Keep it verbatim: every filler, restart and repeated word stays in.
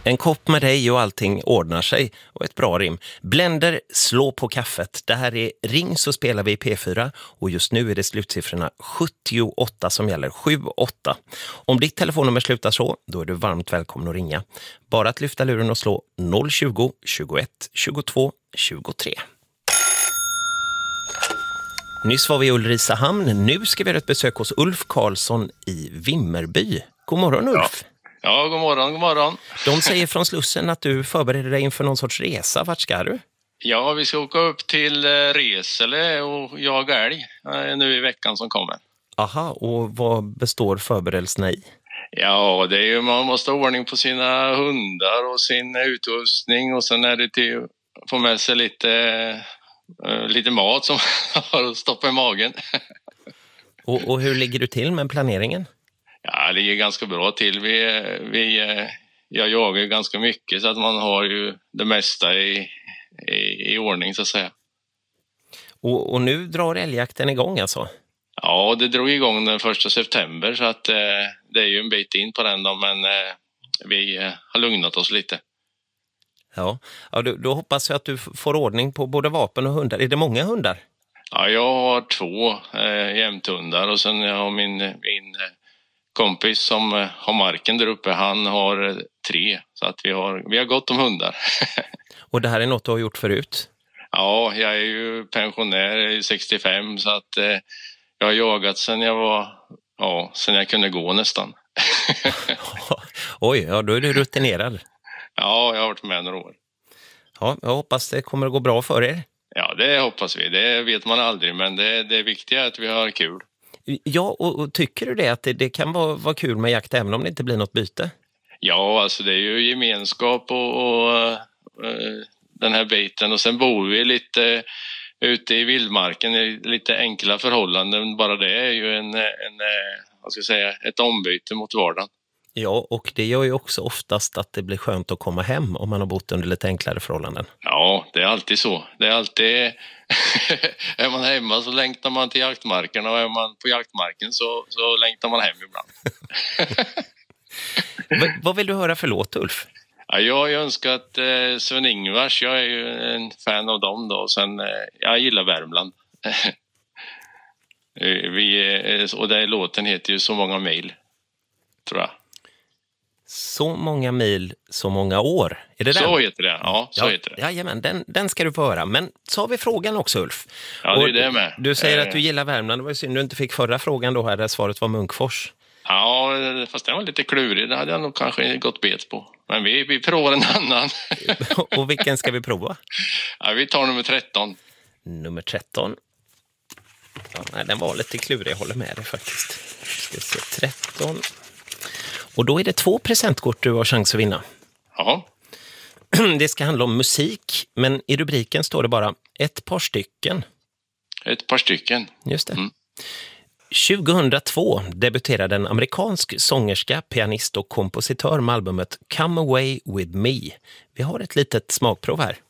En kopp med dig och allting ordnar sig. Och ett bra rim. Blender, slå på kaffet. Det här är Ring så spelar vi i P fyra. Och just nu är det slutsiffrorna sjuttioåtta som gäller. sju åtta. Om ditt telefonnummer slutar så, då är du varmt välkommen att ringa. Bara att lyfta luren och slå noll tjugo, tjugoett, tjugotvå, tjugotre. Nyss var vi i Ulricehamn. Nu ska vi göra ett besök hos Ulf Karlsson i Vimmerby. God morgon, Ulf. Ja, ja god morgon, god morgon. De säger från Slussen att du förbereder dig inför någon sorts resa. Vart ska du? Ja, vi ska åka upp till Resele och jaga älg nu i veckan som kommer. Aha, och vad består förberedelserna i? Ja, det är ju, man måste ha ordning på sina hundar och sin utrustning och sen är det till att få med sig lite... lite mat som har stoppat i magen. och, och hur ligger du till med planeringen? Ja, det ligger ganska bra till. Vi, vi, jag jagar ganska mycket så att man har ju det mesta i, i, i ordning så att säga. Och, och nu drar älgjakten igång alltså? Ja, det drog igång den första september så att eh, det är ju en bit in på den då, men eh, vi eh, har lugnat oss lite. Ja, ja då, då hoppas jag att du får ordning på både vapen och hundar. Är det många hundar? Ja, jag har två eh, jämthundar och sen jag har min, min kompis som eh, har marken där uppe. Han har eh, tre, så att vi har, vi har gott om hundar. Och det här är något du har gjort förut? Ja, jag är ju pensionär, jag är sextiofem så att eh, jag har jagat sen jag var, ja, sen jag kunde gå nästan. Oj, ja då är du rutinerad. Ja, jag har varit med några år. Ja, jag hoppas det kommer att gå bra för er. Ja, det hoppas vi. Det vet man aldrig, men det, det viktiga är att vi har kul. Ja, och, och tycker du det att det, det kan vara, vara kul med jakt även om det inte blir något byte? Ja, alltså det är ju gemenskap och, och uh, den här biten. Och sen bor vi lite ute i vildmarken i lite enkla förhållanden. Bara det är ju en, en vad ska jag säga, ett ombyte mot vardagen. Ja, och det gör ju också oftast att det blir skönt att komma hem om man har bott under lite enklare förhållanden. Ja, det är alltid så. Det är alltid... är man hemma så längtar man till jaktmarken och är man på jaktmarken så, så längtar man hem ibland. V- vad vill du höra för låt, Ulf? Ja, jag har ju önskat eh, Sven-Ingvars. Jag är ju en fan av dem då. Sen, eh, jag gillar Värmland. Vi, eh, och den låten heter ju Så många mil, tror jag. Så många mil, så många år. Är det den? Så heter det, ja. Så ja, heter det. Jajamän, den, den ska du få höra. Men så har vi frågan också, Ulf. Ja, det är det med. Du säger att du gillar Värmland. Det var ju synd du inte fick förra frågan då här där svaret var Munkfors. Ja, fast den var lite klurig. Det hade jag nog kanske gått bet på. Men vi, vi provar en annan. Och vilken ska vi prova? Ja, vi tar nummer tretton. Nummer tretton. Ja, nej, den var lite klurig, jag håller med dig faktiskt. Ska se, tretton. Och då är det två presentkort du har chans att vinna. Ja. Det ska handla om musik, men i rubriken står det bara ett par stycken. Ett par stycken. Just det. Mm. tjugohundratvå debuterade en amerikansk sångerska, pianist och kompositör med albumet Come Away With Me. Vi har ett litet smakprov här.